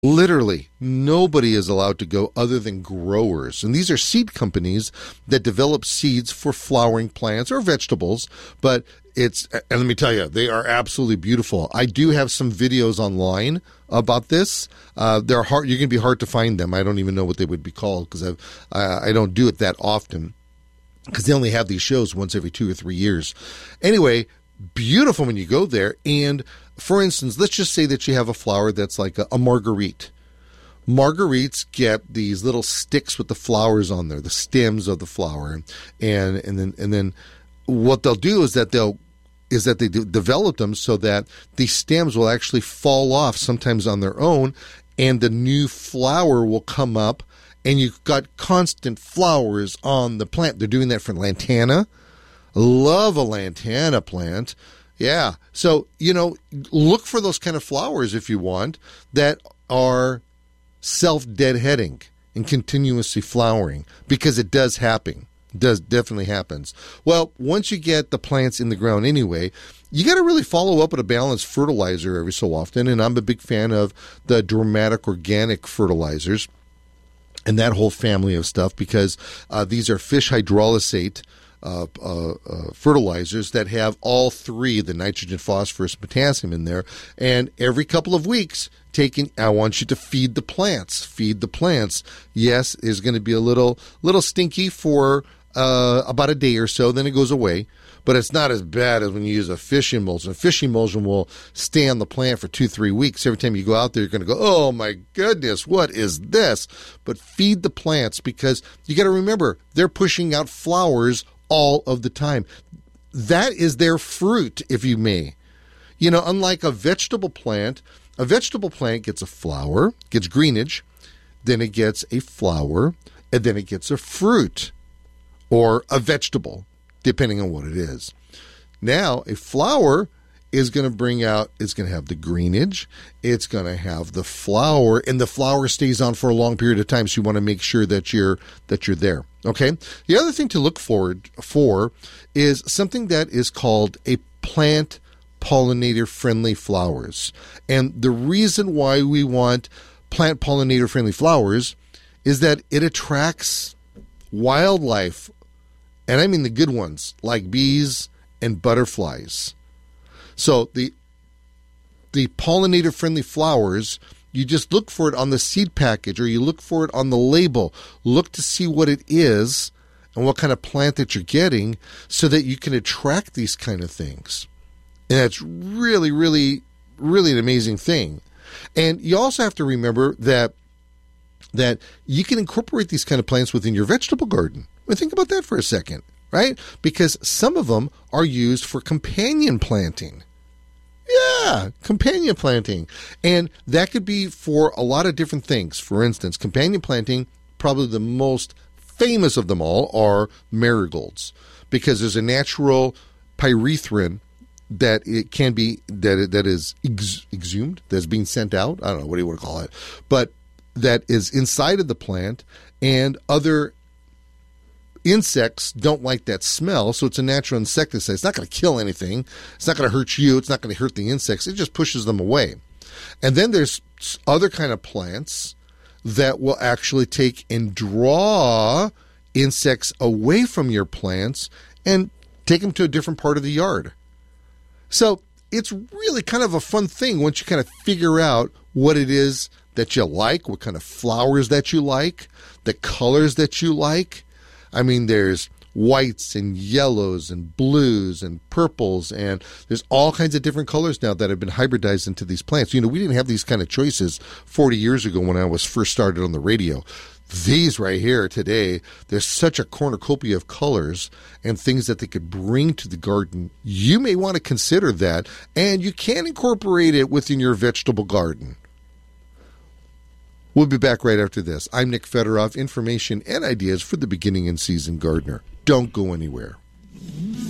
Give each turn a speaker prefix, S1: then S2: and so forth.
S1: Literally, nobody is allowed to go other than growers. And these are seed companies that develop seeds for flowering plants or vegetables. But and let me tell you, they are absolutely beautiful. I do have some videos online about this. They're hard. You can be hard to find them. I don't even know what they would be called because I don't do it that often because they only have these shows once every 2 or 3 years. Anyway, beautiful when you go there. And for instance, let's just say that you have a flower that's like a marguerite. Marguerites get these little sticks with the flowers on there, the stems of the flower, and then what they'll do is that they develop them so that the stems will actually fall off sometimes on their own, and the new flower will come up, and you've got constant flowers on the plant. They're doing that for lantana. Love a lantana plant. Yeah. So, look for those kind of flowers if you want that are self-deadheading and continuously flowering, because it does happen. It definitely happens. Well, once you get the plants in the ground anyway, you got to really follow up with a balanced fertilizer every so often. And I'm a big fan of the Dramatic Organic fertilizers and that whole family of stuff, because these are fish hydrolysate fertilizers that have all three, the nitrogen, phosphorus, potassium in there. And every couple of weeks, I want you to feed the plants. Feed the plants. Yes, it's going to be a little stinky for about a day or so, then it goes away. But it's not as bad as when you use a fish emulsion. A fish emulsion will stay on the plant for 2-3 weeks. Every time you go out there, you're going to go, oh my goodness, what is this? But feed the plants, because you got to remember, they're pushing out flowers all of the time. That is their fruit, if you may. Unlike a vegetable plant gets a flower, gets greenage, then it gets a flower, and then it gets a fruit or a vegetable, depending on what it is. Now, a flower is going to it's going to have the greenage, it's going to have the flower, and the flower stays on for a long period of time, so you want to make sure that you're there. Okay? The other thing to look forward for is something that is called a plant pollinator-friendly flowers. And the reason why we want plant pollinator-friendly flowers is that it attracts wildlife, and I mean the good ones, like bees and butterflies. So the pollinator-friendly flowers, you just look for it on the seed package, or you look for it on the label. Look to see what it is and what kind of plant that you're getting, so that you can attract these kind of things. And that's really, really, really an amazing thing. And you also have to remember that you can incorporate these kind of plants within your vegetable garden. Think about that for a second, right? Because some of them are used for companion planting. Yeah, companion planting. And that could be for a lot of different things. For instance, companion planting, probably the most famous of them all, are marigolds, because there's a natural pyrethrin that it can be, that is exhumed, that's being sent out. I don't know, what do you want to call it? But that is inside of the plant, and other insects don't like that smell, so it's a natural insecticide. It's not going to kill anything. It's not going to hurt you. It's not going to hurt the insects. It just pushes them away. And then there's other kind of plants that will actually take and draw insects away from your plants and take them to a different part of the yard. So it's really kind of a fun thing once you kind of figure out what it is that you like, what kind of flowers that you like, the colors that you like. I mean, there's whites and yellows and blues and purples, and there's all kinds of different colors now that have been hybridized into these plants. We didn't have these kind of choices 40 years ago when I was first started on the radio. These right here today, there's such a cornucopia of colors and things that they could bring to the garden. You may want to consider that, and you can incorporate it within your vegetable garden. We'll be back right after this. I'm Nick Fedorov, information and ideas for the beginning and seasoned gardener. Don't go anywhere.